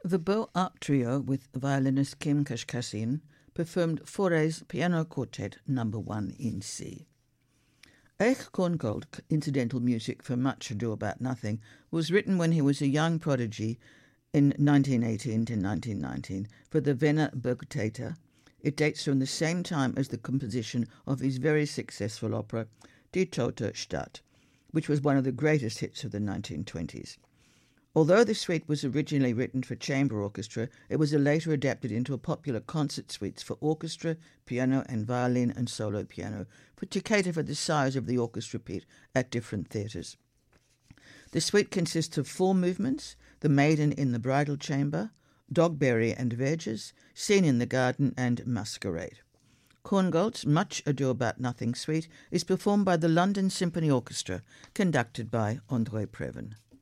The Beaux-Arts Trio with violinist Kim Kashkashian performed Fauré's Piano Quartet No. 1 in C. Erich Korngold, incidental music for Much Ado About Nothing, was written when he was a young prodigy in 1918 to 1919 for the Wiener Burgtheater. It dates from the same time as the composition of his very successful opera Die Tote Stadt, which was one of the greatest hits of the 1920s. Although the suite was originally written for chamber orchestra, it was later adapted into a popular concert suites for orchestra, piano and violin and solo piano, to cater for the size of the orchestra pit at different theatres. The suite consists of 4 movements: The Maiden in the Bridal Chamber, Dogberry and Verges, Scene in the Garden, and Masquerade. Korngold's Much Ado About Nothing suite is performed by the London Symphony Orchestra, conducted by André Previn.